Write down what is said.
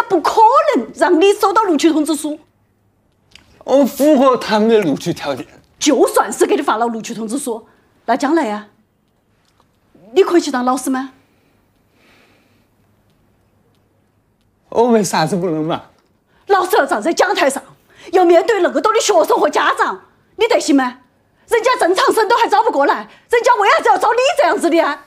不可能让你收到录取通知书。 我符合他们的录取条件。 就算是给你发了录取通知书，那将来呀，你可以去当老师吗？ 我为啥子不能嘛？ 老师要站在讲台上，要面对那么多的学生和家长，你得行吗？人家正常生都还招不过来，人家为啥子要招你这样子的啊？